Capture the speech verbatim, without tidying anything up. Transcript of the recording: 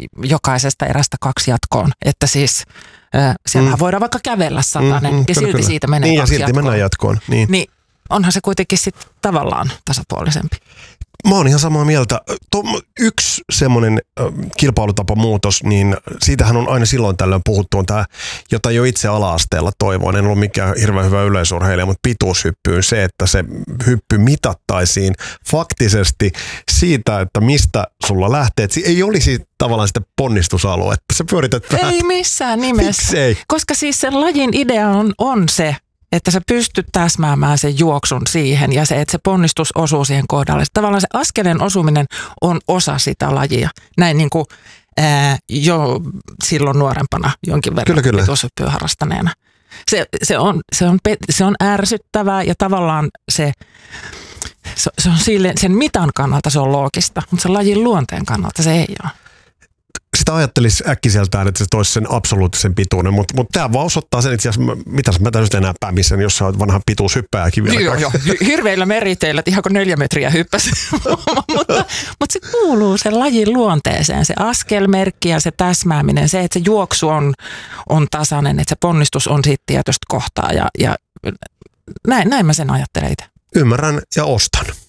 jokaisesta erästä kaksi jatkoon. Että siis äh, siellähän mm. voidaan vaikka kävellä satanen mm, mm, ja silti kyllä. siitä menee niin, kaksi ja silti jatkoon. mennään jatkoon. Niin. niin onhan se kuitenkin sitten tavallaan tasapuolisempi. Mä oon ihan samaa mieltä. To, yksi semmoinen äh, kilpailutapamuutos, niin siitähän on aina silloin tällöin puhuttu, on tämä, jota jo itse ala-asteella toivoin. En ollut mikään hirveän hyvä yleisurheilija, mutta pituushyppyyn se, että se hyppy mitattaisiin faktisesti siitä, että mistä sulla lähtee. Et ei olisi tavallaan sitä ponnistusaluetta. Sä pyörität vähän. Ei missään nimessä. Miksei? Koska siis sen lajin idea on, on se, että sä pystyt täsmäämään sen juoksun siihen ja se, että se ponnistus osuu siihen kohdalle. Tavallaan se askeleen osuminen on osa sitä lajia. Näin niin kuin ää, jo silloin nuorempana jonkin verran pituushyppyä harrastaneena. Se, se, on, se, on, se on ärsyttävää ja tavallaan se, se, se on sille, sen mitan kannalta se on loogista, mutta sen lajin luonteen kannalta se ei ole. Sitä ajattelisi äkkiseltään, että se toisi sen absoluuttisen pituuden, mutta mut tämä vaan osoittaa sen itse asiassa, mitä mä täysin enää pämissä, jos sä oot vanha pituushyppääjäkin vielä. Joo, joo. Hirveillä meriteillä, että ihan kuin neljä metriä hyppäsi. mutta mutta se kuuluu sen lajin luonteeseen, se askelmerkki ja se täsmääminen, se, että se juoksu on, on tasainen, että se ponnistus on siitä tietystä kohtaa ja, ja näin, näin mä sen ajattelen itse. Ymmärrän ja ostan.